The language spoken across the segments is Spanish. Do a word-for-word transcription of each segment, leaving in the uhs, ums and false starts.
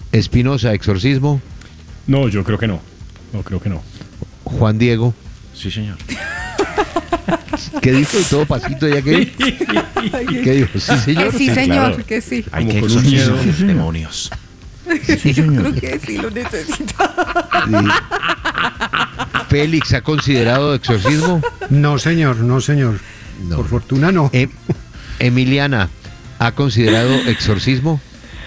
Espinosa, exorcismo. No, yo creo que no. No, creo que no. Juan Diego. Sí, señor. ¿Qué dijo? Todo pasito ya que. ¿Qué dijo? Sí, señor. Que sí, Sí, señor, claro. que sí. Hay Como que con un exorcizar miedo. demonios. Sí, yo creo que sí lo necesita. Sí. Félix, ¿ha considerado exorcismo? No, señor, no, señor. No. Por fortuna no. Em- Emiliana, ¿ha considerado exorcismo?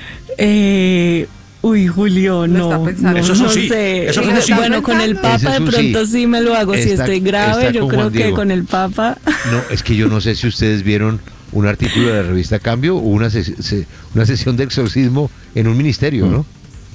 Eh, uy, Julio, Lo no, está pensando. no, Eso es un no sí, sé. eso es un sí. Bueno, con el Ese Papa es de un pronto sí. sí me lo hago. Si Está- estoy grave, está yo con creo Juan que Diego. con el Papa. No, es que yo no sé si ustedes vieron un artículo de la revista Cambio o una, ses- se- una sesión de exorcismo en un ministerio, ¿no?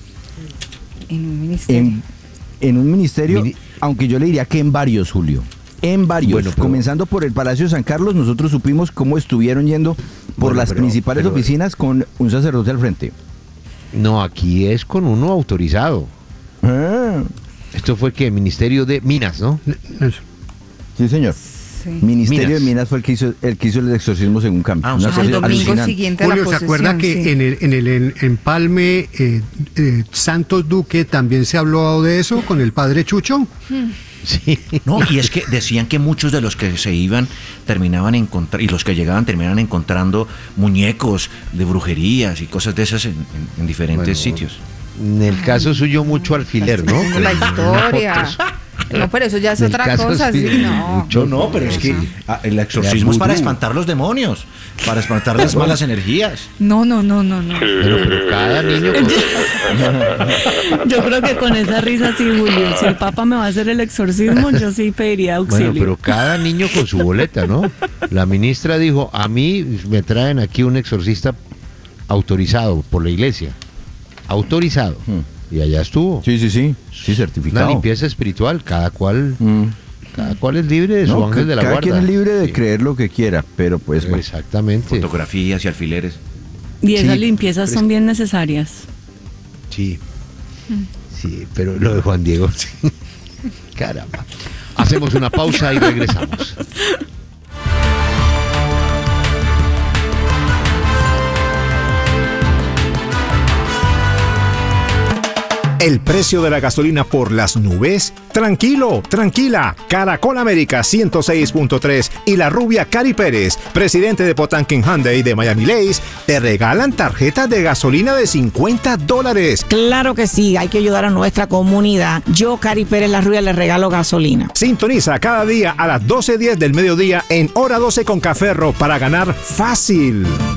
En un ministerio. En, en un ministerio, Mini- aunque yo le diría que en varios, Julio. En varios. Bueno, pero- Comenzando por el Palacio de San Carlos, nosotros supimos cómo estuvieron yendo por Bueno, las pero- principales pero- oficinas con un sacerdote al frente. No, aquí es con uno autorizado. Ah, Esto fue que Ministerio de Minas, ¿no? Eso. sí, señor. Sí. Ministerio Minas. de Minas fue el que hizo el que hizo el exorcismo según Cambio. Ah, o Una sea, Al cosa domingo alucinante. siguiente a la Julio, ¿se posesión. acuerda que sí. en el, en el en- empalme eh, eh, Santos Duque también se habló de eso con el padre Chucho? Sí. No, y es que decían que muchos de los que se iban terminaban encontrando, y los que llegaban terminaban encontrando muñecos de brujerías y cosas de esas en, en- en diferentes Bueno, sitios. En el caso suyo, mucho alfiler, ¿no? Tengo la historia. No, pero eso ya es Del otra caso cosa, sí, sí, no. mucho. No, no, pero es que Sí. ah, el exorcismo es para espantar los demonios, para espantar las malas energías. No, no, no, no, no. Pero, pero cada niño. con- Yo creo que con esa risa sí, Julio. Si el Papa me va a hacer el exorcismo, yo sí pediría auxilio. Bueno, pero cada niño con su boleta, ¿no? La ministra dijo, a mí me traen aquí un exorcista autorizado por la iglesia. Autorizado. Hmm. Y allá estuvo. Sí, sí, sí. Sí, Una certificado. limpieza espiritual, cada cual, Mm. cada cual es libre de su No, ángel ca- de la cada guarda. quien es libre de Sí. creer lo que quiera, pero pues bueno. Exactamente. Fotografías y alfileres. Y esas Sí, limpiezas pero son es- bien necesarias. Sí. Sí, pero lo de Juan Diego, sí. Caramba. Hacemos una pausa y regresamos. ¿El precio de la gasolina por las nubes? Tranquilo, tranquila. Caracol América ciento seis punto tres y la rubia Cari Pérez, presidente de Potanquín Hyundai de Miami Lakes, te regalan tarjetas de gasolina de cincuenta dólares. Claro que sí, hay que ayudar a nuestra comunidad. Yo, Cari Pérez La Rubia, le regalo gasolina. Sintoniza cada día a las doce diez del mediodía en Hora doce con Caferro para ganar fácil.